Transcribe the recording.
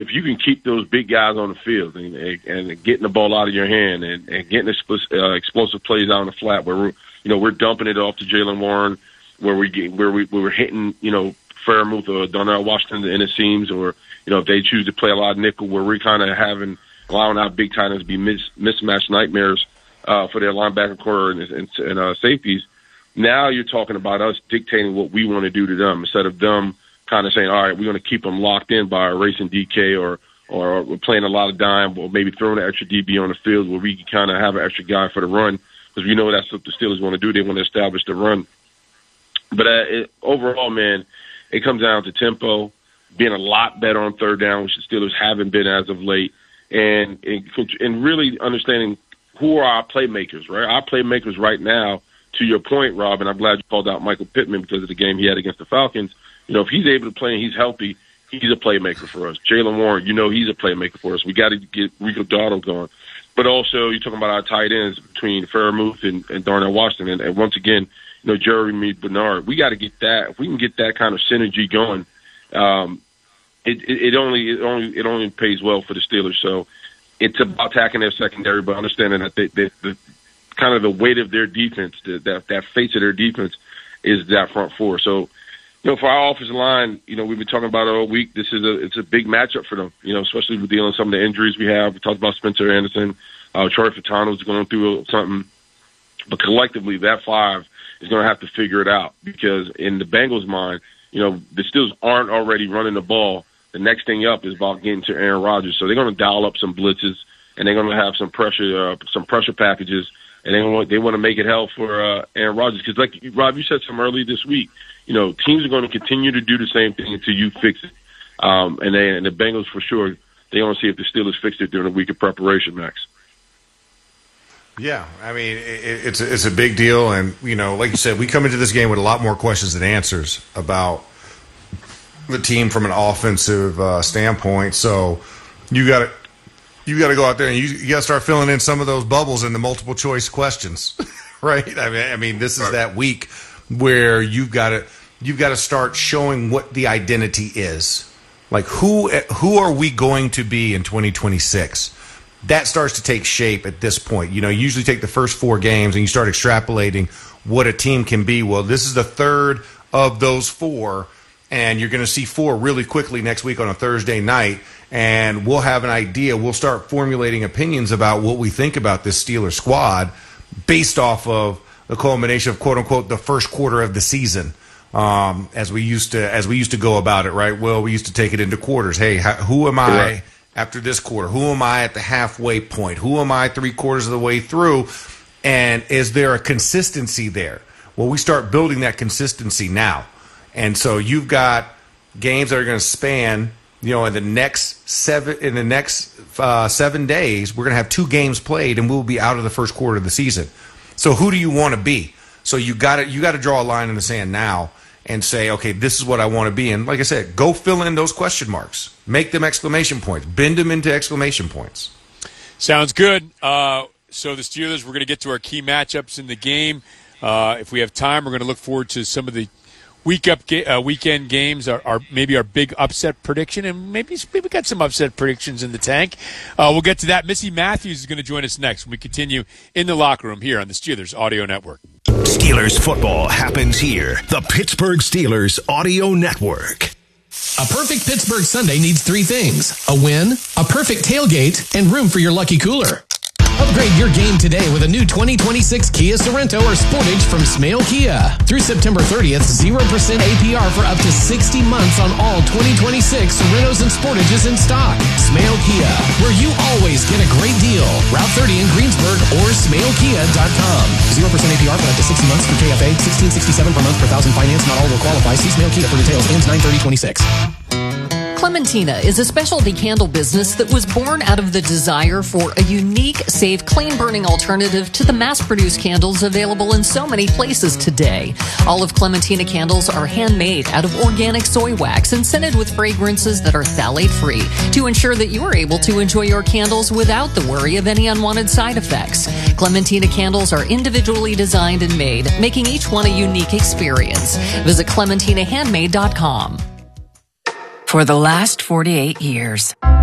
if you can keep those big guys on the field and getting the ball out of your hand and getting explosive plays out on the flat where we're dumping it off to Jaylen Warren, where we're hitting, Fairmouth or Darnell Washington in the seams, or, if they choose to play a lot of nickel, where we're kind of allowing our big tight ends to be mismatched nightmares for their linebacker core and safeties. Now you're talking about us dictating what we want to do to them instead of them kind of saying, all right, we're going to keep them locked in by erasing DK or we're playing a lot of dime, or maybe throwing an extra DB on the field where we can kind of have an extra guy for the run, because we know that's what the Steelers want to do. They want to establish the run. But overall, man, it comes down to tempo, being a lot better on third down, which the Steelers haven't been as of late, and really understanding who are our playmakers, right? Our playmakers right now, to your point, Rob, and I'm glad you called out Michael Pittman because of the game he had against the Falcons. If he's able to play and he's healthy, he's a playmaker for us. Jaylen Warren, he's a playmaker for us. We got to get Rico Dowdle going. But also, you're talking about our tight ends between Fairmouth and Darnell Washington. And once again, Jeremy Bernard. We got to get that. If we can get that kind of synergy going, it only pays well for the Steelers. So it's about attacking their secondary, but understanding that the kind of the weight of their defense, that face of their defense, is that front four. So, for our offensive line, we've been talking about it all week. It's a big matchup for them, especially with dealing with some of the injuries we have. We talked about Spencer Anderson. Troy Fatano's going through something. But collectively, that five is going to have to figure it out, because in the Bengals' mind, the Steelers aren't already running the ball. The next thing up is about getting to Aaron Rodgers. So they're going to dial up some blitzes, and they're going to have some pressure packages, and they want to make it hell for Aaron Rodgers. Because, like, Rob, you said something earlier this week, teams are going to continue to do the same thing until you fix it. And the Bengals, for sure, they want to see if the Steelers fix it during a week of preparation, Max. Yeah, I mean, it's a big deal. And, like you said, we come into this game with a lot more questions than answers about the team from an offensive standpoint. So you got to go out there and you got to start filling in some of those bubbles in the multiple choice questions, right? I mean, this is that week where you've got to start showing what the identity is. Like, who are we going to be in 2026? That starts to take shape at this point. You usually take the first 4 games and you start extrapolating what a team can be. Well, this is the third of those 4, and you're going to see 4 really quickly next week on a Thursday night, and we'll have an idea. We'll start formulating opinions about what we think about this Steelers squad based off of the culmination of, quote unquote, the first quarter of the season, as we used to go about it, right? Well, we used to take it into quarters. Hey, who am I after this quarter? Who am I at the halfway point? Who am I 3/4 of the way through? And is there a consistency there? Well, we start building that consistency now. And so you've got games that are going to span, in the next 7 days, we're going to have 2 games played, and we'll be out of the first quarter of the season. So who do you want to be? So you got to draw a line in the sand now and say, okay, this is what I want to be. And like I said, go fill in those question marks. Make them exclamation points. Bend them into exclamation points. Sounds good. So the Steelers, we're going to get to our key matchups in the game. If we have time, we're going to look forward to some of the weekend games, maybe our big upset prediction, and maybe we got some upset predictions in the tank. We'll get to that. Missy Matthews is going to join us next when we continue in the locker room here on the Steelers Audio Network. Steelers football happens here. The Pittsburgh Steelers Audio Network. A perfect Pittsburgh Sunday needs 3 things: a win, a perfect tailgate, and room for your lucky cooler. Upgrade your game today with a new 2026 Kia Sorento or Sportage from Smale Kia. Through September 30th, 0% APR for up to 60 months on all 2026 Sorentos and Sportages in stock. Smale Kia, where you always get a great deal. Route 30 in Greensburg or smalekia.com. 0% APR for up to 60 months for KFA. $16.67 per month per thousand finance. Not all will qualify. See Smale Kia for details. Ends 9/30/26. Clementina is a specialty candle business that was born out of the desire for a unique, safe, clean-burning alternative to the mass-produced candles available in so many places today. All of Clementina candles are handmade out of organic soy wax and scented with fragrances that are phthalate-free to ensure that you are able to enjoy your candles without the worry of any unwanted side effects. Clementina candles are individually designed and made, making each one a unique experience. Visit ClementinaHandmade.com. for the last 48 years.